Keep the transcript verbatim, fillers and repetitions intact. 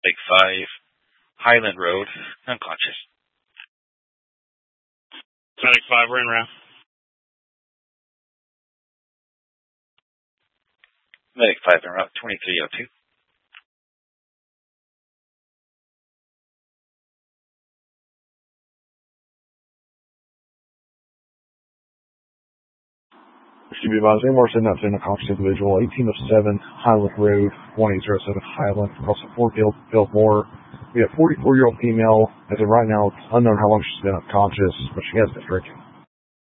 Lake five, Highland Road, unconscious. Medic five, we're in route. Medic five en route, twenty-three oh two. Should be advised, any more sending out to an unconscious individual, eighteen oh seven Highland Road, one eight oh seven Highland, across the Fort Hill, Biltmore. We have a forty-four-year-old female, as of right now, it's unknown how long she's been unconscious, but she has been drinking.